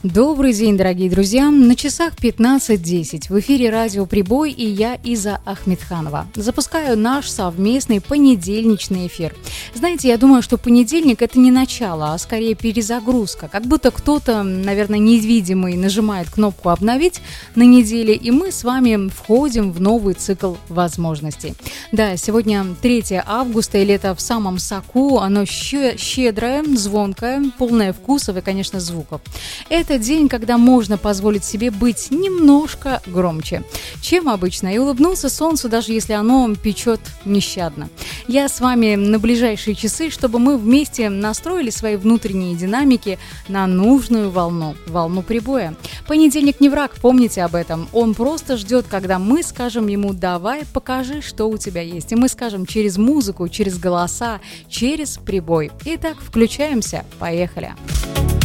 Добрый день, дорогие друзья! На часах 15:10. В эфире радио «Прибой» и я, Иза Ахмедханова. Запускаю наш совместный понедельничный эфир. Знаете, я думаю, что понедельник – это не начало, а скорее перезагрузка. Как будто кто-то, наверное, невидимый, нажимает кнопку «Обновить» на неделе, и мы с вами входим в новый цикл возможностей. Да, сегодня 3 августа, и лето в самом соку. Оно щедрое, звонкое, полное вкусов и, конечно, звуков. Это день, когда можно позволить себе быть немножко громче, чем обычно, и улыбнуться солнцу, даже если оно печет нещадно. Я с вами на ближайшие часы, чтобы мы вместе настроили свои внутренние динамики на нужную волну прибоя. Понедельник не враг, помните об этом. Он просто ждет, когда мы скажем ему: давай, покажи, что у тебя есть. И мы скажем через музыку, через голоса, через прибой. Итак, включаемся, поехали.